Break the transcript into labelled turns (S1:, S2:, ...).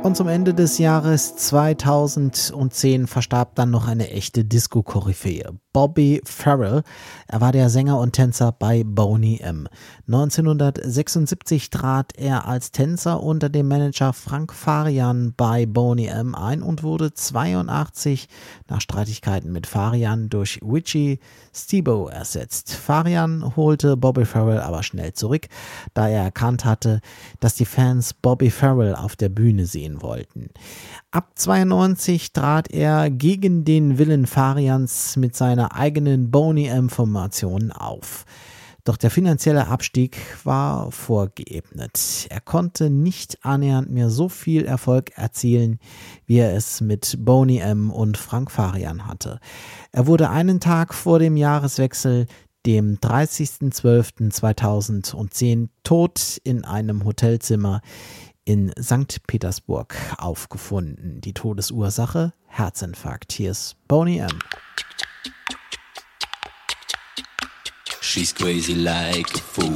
S1: Und zum Ende des Jahres 2010 verstarb dann noch eine echte Disco-Koryphäe, Bobby Farrell. Er war der Sänger und Tänzer bei Boney M. 1976 trat er als Tänzer unter dem Manager Frank Farian bei Boney M ein und wurde 82 nach Streitigkeiten mit Farian durch Richie Stevo ersetzt. Farian holte Bobby Farrell aber schnell zurück, da er erkannt hatte, dass die Fans Bobby Farrell auf der Bühne sehen wollten. Ab 92 trat er gegen den Willen Farians mit seiner eigenen Boney M-Formation auf. Doch der finanzielle Abstieg war vorgeebnet. Er konnte nicht annähernd mehr so viel Erfolg erzielen, wie er es mit Boney M und Frank Farian hatte. Er wurde einen Tag vor dem Jahreswechsel, dem 30.12.2010, tot in einem Hotelzimmer in St. Petersburg aufgefunden. Die Todesursache: Herzinfarkt. Hier ist Boney M.
S2: She's crazy like a fool.